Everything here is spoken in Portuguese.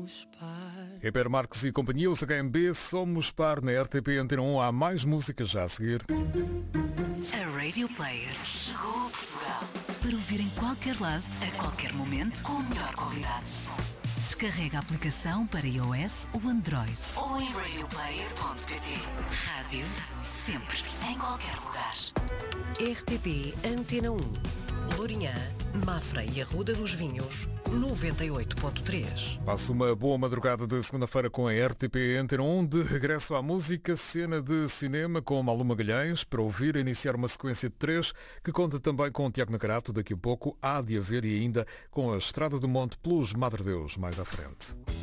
Hipermarques e companhia, os HMB, somos par na RTP Antena 1. Há mais músicas já a seguir. A Radio Player chegou a Portugal para ouvir em qualquer lado, a qualquer momento, com a melhor qualidade de som. Descarrega a aplicação para iOS ou Android ou em radioplayer.pt. Rádio sempre, em qualquer lugar. RTP Antena 1. Lourinhã, Mafra e Arruda dos Vinhos, 98.3. Passo uma boa madrugada de segunda-feira com a RTP Antena 1, de regresso à música, cena de cinema com Malu Magalhães, para ouvir iniciar uma sequência de 3, que conta também com o Tiago Nacarato, daqui a pouco há de haver, e ainda com a Estrada do Monte pelos Madre Deus, mais à frente.